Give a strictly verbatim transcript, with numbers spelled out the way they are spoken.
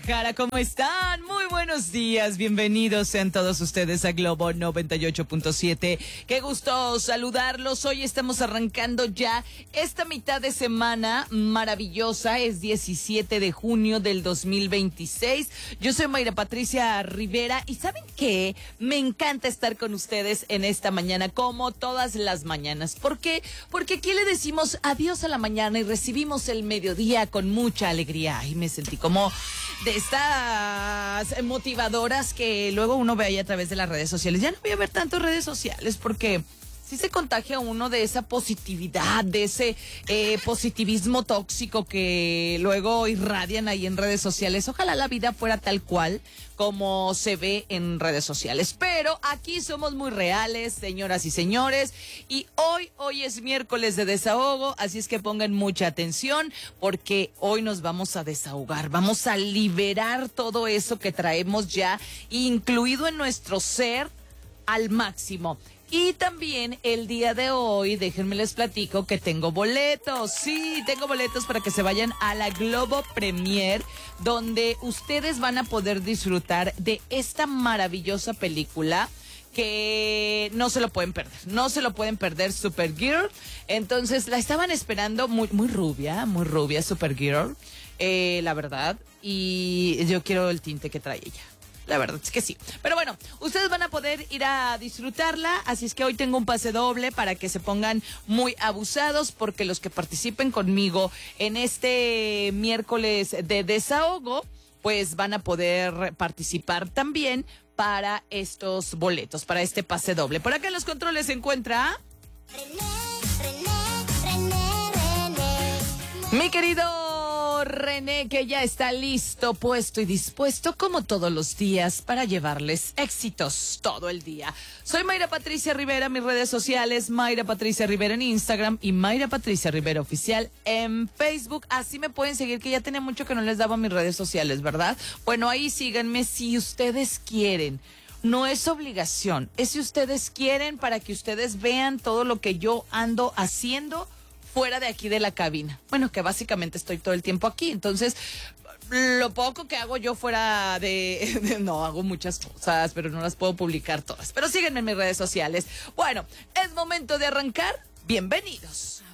Guadalajara, ¿cómo están? Muy buenos días, bienvenidos sean todos ustedes a Globo noventa y ocho punto siete. Qué gusto saludarlos. Hoy estamos arrancando ya esta mitad de semana maravillosa. Es diecisiete de junio del dos mil veintiséis. Yo soy Mayra Patricia Rivera y ¿saben qué? Me encanta estar con ustedes en esta mañana, como todas las mañanas. ¿Por qué? Porque aquí le decimos adiós a la mañana y recibimos el mediodía con mucha alegría. Ay, me sentí como de estas motivadoras que luego uno ve ahí a través de las redes sociales. Ya no voy a ver tantas redes sociales porque sí se contagia uno de esa positividad, de ese eh, positivismo tóxico que luego irradian ahí en redes sociales. Ojalá la vida fuera tal cual como se ve en redes sociales. Pero aquí somos muy reales, señoras y señores. Y hoy, hoy es miércoles de desahogo, así es que pongan mucha atención porque hoy nos vamos a desahogar. Vamos a liberar todo eso que traemos ya incluido en nuestro ser al máximo. Y también el día de hoy, déjenme les platico que tengo boletos. Sí, tengo boletos para que se vayan a la Globo Premier, donde ustedes van a poder disfrutar de esta maravillosa película que no se lo pueden perder. No se lo pueden perder, Supergirl. Entonces, la estaban esperando muy, muy rubia, muy rubia, Supergirl, eh, la verdad. Y yo quiero el tinte que trae ella. La verdad es que sí. Pero bueno, ustedes van a poder ir a disfrutarla, así es que hoy tengo un pase doble para que se pongan muy abusados, porque los que participen conmigo en este miércoles de desahogo, pues van a poder participar también para estos boletos, para este pase doble. Por acá en los controles se encuentra René, René, René, René. Mi querido René, que ya está listo, puesto y dispuesto como todos los días para llevarles éxitos todo el día. Soy Mayra Patricia Rivera, mis redes sociales, Mayra Patricia Rivera en Instagram y Mayra Patricia Rivera Oficial en Facebook. Así me pueden seguir, que ya tenía mucho que no les daba mis redes sociales, ¿verdad? Bueno, ahí síganme si ustedes quieren. No es obligación, es si ustedes quieren, para que ustedes vean todo lo que yo ando haciendo fuera de aquí de la cabina. Bueno, que básicamente estoy todo el tiempo aquí, entonces lo poco que hago yo fuera de, de... No, hago muchas cosas, pero no las puedo publicar todas. Pero síguenme en mis redes sociales. Bueno, es momento de arrancar. Bienvenidos.